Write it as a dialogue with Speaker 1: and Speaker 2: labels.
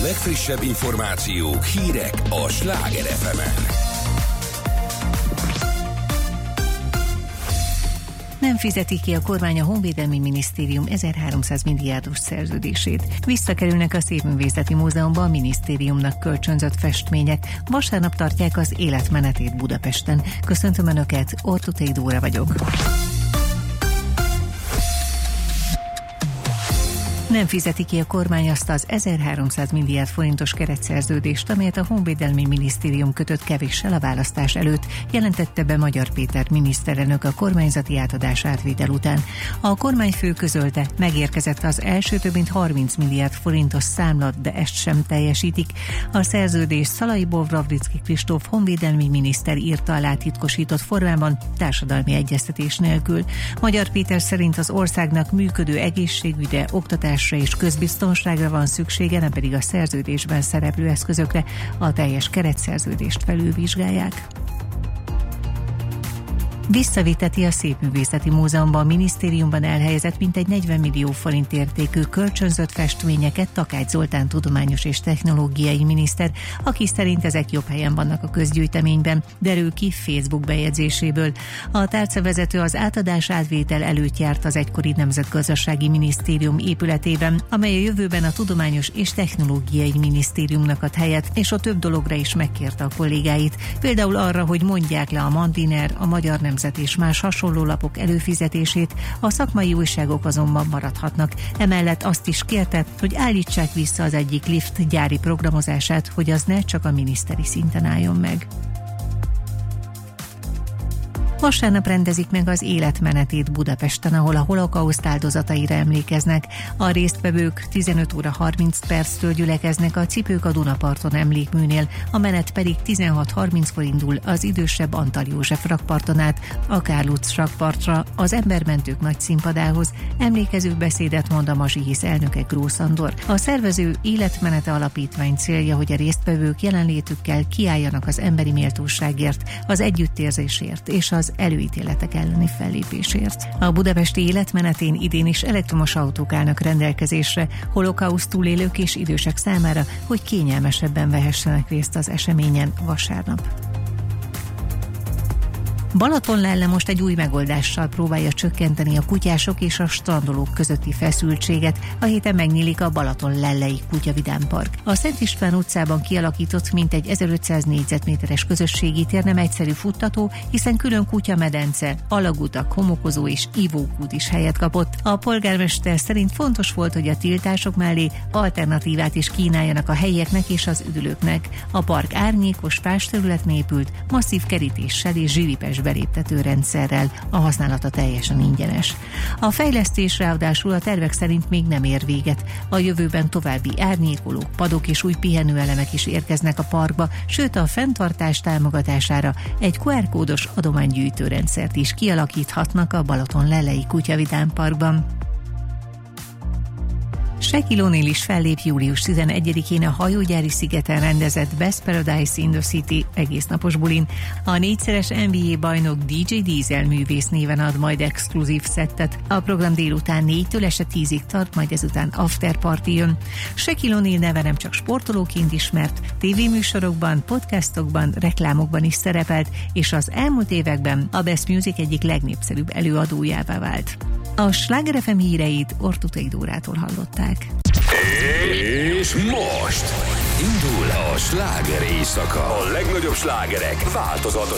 Speaker 1: legfrissebb információk, hírek a Sláger FM-en.
Speaker 2: Nem fizeti ki a kormány a Honvédelmi Minisztérium 1300 milliárdos szerződését. Visszakerülnek a Szépművészeti Múzeumban a minisztériumnak kölcsönzött festmények. Vasárnap tartják az életmenetét Budapesten. Köszöntöm Önöket, Ortutei Dóra vagyok. Nem fizeti ki a kormány azt az 1300 milliárd forintos keretszerződést, amelyet a Honvédelmi Minisztérium kötött kevéssel a választás előtt, jelentette be Magyar Péter miniszterelnök a kormányzati átadás átvétel után. A kormányfő közölte, megérkezett az első több mint 30 milliárd forintos számlat, de ezt sem teljesítik. A szerződést Szalai Bovravicki Kristóf honvédelmi miniszter írta alá titkosított formában, társadalmi egyeztetés nélkül. Magyar Péter szerint az országnak működő egészségügyre, oktatásra és közbiztonságra van szüksége, nem pedig a szerződésben szereplő eszközökre. A teljes keretszerződést felülvizsgálják. Visszaviteti a Szépművészeti Múzeumban a minisztériumban elhelyezett mintegy 40 millió forint értékű kölcsönzött festményeket Takács Zoltán tudományos és technológiai miniszter, aki szerint ezek jobb helyen vannak a közgyűjteményben, derül ki Facebook bejegyzéséből. A tárcavezető az átadás átvétel előtt járt az egykori Nemzetgazdasági Minisztérium épületében, amely a jövőben a Tudományos és Technológiai Minisztériumnak ad helyet, és a több dologra is megkérte a kollégáit, például arra, hogy mondják le a Mandiner, a Magyar Nemzet és más hasonló lapok előfizetését, a szakmai újságok azonban maradhatnak. Emellett azt is kérte, hogy állítsák vissza az egyik lift gyári programozását, hogy az ne csak a miniszteri szinten álljon meg. Vasárnap rendezik meg az életmenetét Budapesten, ahol a holokauszt áldozataira emlékeznek. A résztvevők 15 óra 30 perctől gyülekeznek a Cipők a Dunaparton emlékműnél, a menet pedig 16:30-kor indul az idősebb Antal József rakparton át, a Kárl utc rakpartra, az Embermentők nagy színpadához. Emlékező beszédet mond a Mazsihisz elnöke, Grósz Andor. A szervező Életmenete Alapítvány célja, hogy a résztvevők jelenlétükkel kiálljanak az emberi méltóságért, az együttérzésért és az előítéletek elleni fellépésért. A budapesti életmenetén idén is elektromos autók állnak rendelkezésre holokauszt túlélők és idősek számára, hogy kényelmesebben vehessenek részt az eseményen vasárnap. Balatonlelle most egy új megoldással próbálja csökkenteni a kutyások és a strandolók közötti feszültséget. A héten megnyílik a Balatonlellei Kutyavidámpark. A Szent István utcában kialakított mintegy 1500 négyzetméteres közösségi tér nem egyszerű futtató, hiszen külön kutyamedence, alagutak, homokozó és ivókút is helyet kapott. A polgármester szerint fontos volt, hogy a tiltások mellé alternatívát is kínáljanak a helyieknek és az üdülőknek. A park árnyékos fásterületen épült, masszív kerítéssel és zsilipes beléptető rendszerrel, a használata teljesen ingyenes. A fejlesztés ráadásul a tervek szerint még nem ér véget. A jövőben további árnyékolók, padok és új pihenőelemek is érkeznek a parkba, sőt a fenntartás támogatására egy QR-kódos adománygyűjtőrendszert is kialakíthatnak a Balatonlellei Kutyavidámparkban. Shaquille O'Neal is fellép július 11-én a hajógyári szigeten rendezett Best Paradise in the City egésznapos bulin. A négyszeres NBA bajnok DJ Diesel művész néven ad majd exkluzív szettet. A program délután 4-től este 10-ig tart, majd ezután after party jön. Shaquille O'Neal neve nem csak sportolóként ismert, tévéműsorokban, podcastokban, reklámokban is szerepelt, és az elmúlt években a Best Music egyik legnépszerűbb előadójává vált. A Sláger FM híreit Ortutei Dórától hallották.
Speaker 1: És most indul a sláger éjszaka. A legnagyobb slágerek változatos